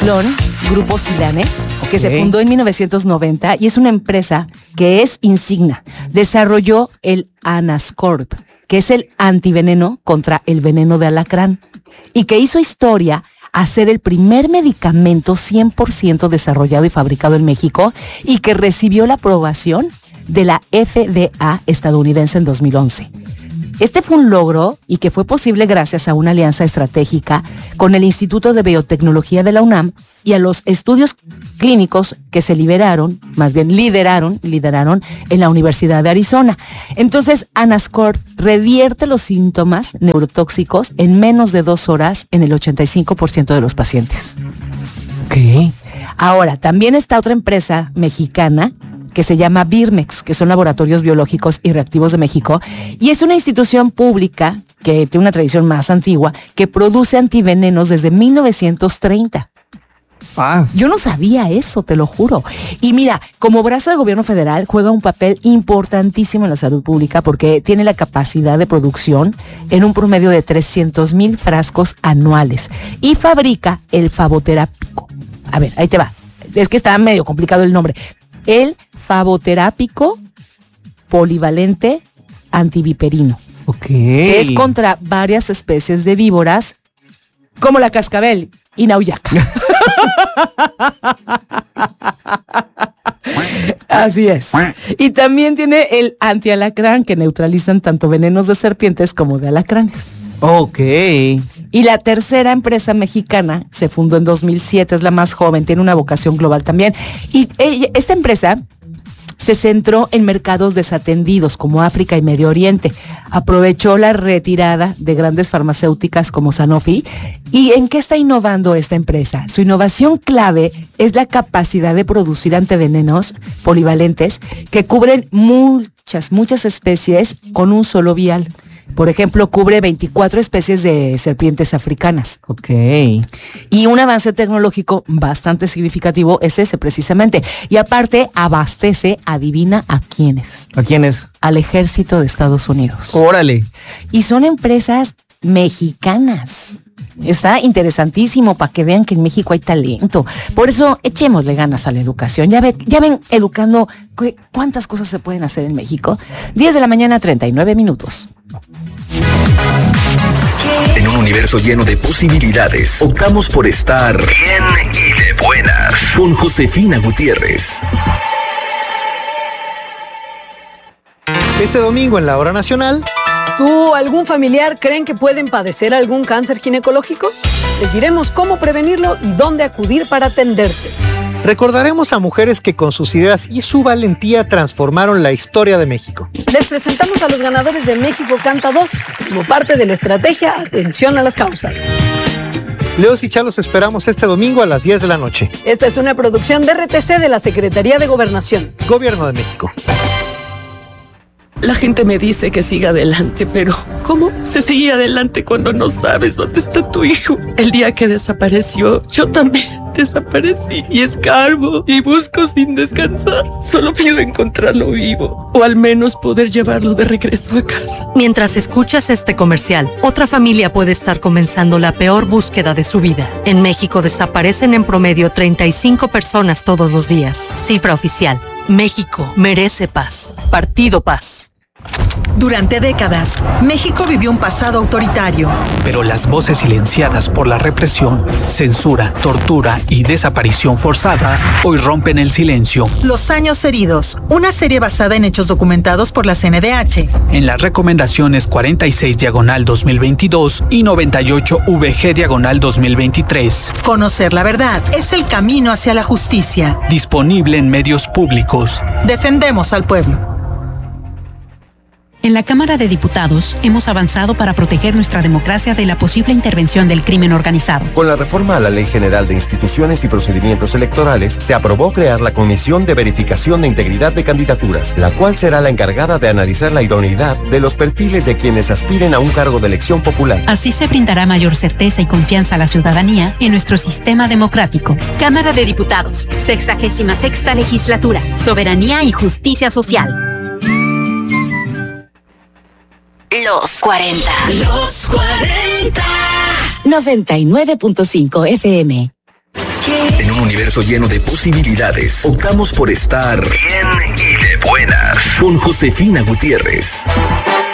Silón, Grupo Silanes, que se fundó en 1990 y es una empresa que es insignia. Desarrolló el Anascorp, que es el antiveneno contra el veneno de alacrán, y que hizo historia a ser el primer medicamento 100% desarrollado y fabricado en México y que recibió la aprobación de la FDA estadounidense en 2011. Este fue un logro y que fue posible gracias a una alianza estratégica con el Instituto de Biotecnología de la UNAM y a los estudios clínicos que se lideraron en la Universidad de Arizona. Entonces, Anascorp revierte los síntomas neurotóxicos en menos de 2 horas en el 85% de los pacientes. ¿Qué? Ahora, también está otra empresa mexicana que se llama Birmex, que son Laboratorios Biológicos y Reactivos de México, y es una institución pública que tiene una tradición más antigua, que produce antivenenos desde 1930. Yo no sabía eso, te lo juro. Y mira, como brazo de gobierno federal, juega un papel importantísimo en la salud pública porque tiene la capacidad de producción en un promedio de 300,000 frascos anuales y fabrica el Favoterápico. A ver, ahí te va. Es que está medio complicado el nombre. El Favoterápico polivalente antiviperino. Que es contra varias especies de víboras, como la cascabel y nauyaca. Así es. Y también tiene el antialacrán, que neutralizan tanto venenos de serpientes como de alacranes. Ok. Y la tercera empresa mexicana se fundó en 2007, es la más joven, tiene una vocación global también. Y esta empresa se centró en mercados desatendidos como África y Medio Oriente. Aprovechó la retirada de grandes farmacéuticas como Sanofi. ¿Y en qué está innovando esta empresa? Su innovación clave es la capacidad de producir antivenenos polivalentes que cubren muchas especies con un solo vial. Por ejemplo, cubre 24 especies de serpientes africanas. Ok. Y un avance tecnológico bastante significativo es ese precisamente. Y aparte, abastece, adivina a quiénes. ¿A quiénes? Al ejército de Estados Unidos. Órale. Y son empresas mexicanas. Está interesantísimo para que vean que en México hay talento. Por eso echémosle ganas a la educación. Ya ven educando cuántas cosas se pueden hacer en México. 10 de la mañana, 39 minutos. En un universo lleno de posibilidades, optamos por estar bien y de buenas. Con Josefina Gutiérrez. Este domingo en la Hora Nacional. ¿Tú o algún familiar creen que pueden padecer algún cáncer ginecológico? Les diremos cómo prevenirlo y dónde acudir para atenderse. Recordaremos a mujeres que con sus ideas y su valentía transformaron la historia de México. Les presentamos a los ganadores de México Canta 2 como parte de la estrategia Atención a las Causas. Leos y Chalos esperamos este domingo a las 10 de la noche. Esta es una producción de RTC de la Secretaría de Gobernación. Gobierno de México. La gente me dice que siga adelante, pero ¿cómo se sigue adelante cuando no sabes dónde está tu hijo? El día que desapareció, yo también desaparecí y escarbo y busco sin descansar. Solo pido encontrarlo vivo o al menos poder llevarlo de regreso a casa. Mientras escuchas este comercial, otra familia puede estar comenzando la peor búsqueda de su vida. En México desaparecen en promedio 35 personas todos los días. Cifra oficial. México merece paz. Partido Paz. Durante décadas, México vivió un pasado autoritario. Pero las voces silenciadas por la represión, censura, tortura y desaparición forzada hoy rompen el silencio. Los años heridos, una serie basada en hechos documentados por la CNDH. En las recomendaciones 46/2022 y 98/VG/2023. Conocer la verdad es el camino hacia la justicia. Disponible en medios públicos. Defendemos al pueblo. En la Cámara de Diputados hemos avanzado para proteger nuestra democracia de la posible intervención del crimen organizado. Con la reforma a la Ley General de Instituciones y Procedimientos Electorales, se aprobó crear la Comisión de Verificación de Integridad de Candidaturas, la cual será la encargada de analizar la idoneidad de los perfiles de quienes aspiren a un cargo de elección popular. Así se brindará mayor certeza y confianza a la ciudadanía en nuestro sistema democrático. Cámara de Diputados, 66ª Legislatura, Soberanía y Justicia Social. Los 40. Los 40. 99.5 FM. En un universo lleno de posibilidades, optamos por estar bien y de buenas. Con Josefina Gutiérrez.